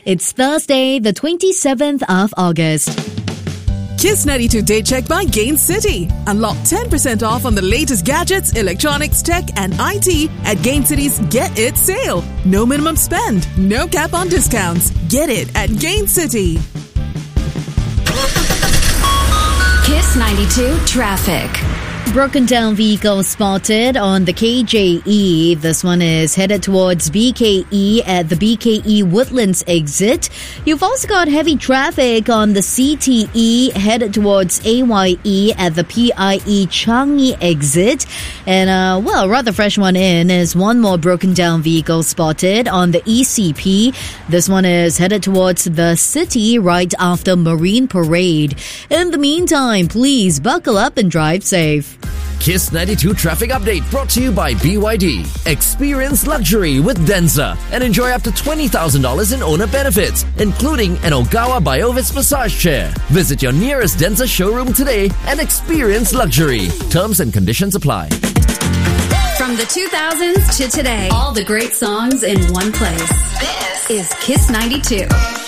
It's Thursday, the 27th of August. Kiss 92 Day Check by Gain City. Unlock 10% off on the latest gadgets, electronics, tech and IT at Gain City's Get It sale. No minimum spend, no cap on discounts. Get it at Gain City. Kiss 92 Traffic. Broken down vehicle spotted on the KJE. This one is headed towards BKE at the BKE Woodlands exit. You've also got heavy traffic on the CTE headed towards AYE at the PIE Changi exit. And, a rather fresh one is one more broken down vehicle spotted on the ECP. This one is headed towards the city right after Marine Parade. In the meantime, please buckle up and drive safe. Kiss 92 Traffic Update brought to you by BYD. Experience luxury with Denza and enjoy up to $20,000 in owner benefits, including an Ogawa Biovis massage chair. Visit your nearest Denza showroom today and experience luxury. Terms and conditions apply. From the 2000s to today, all the great songs in one place. This is Kiss 92.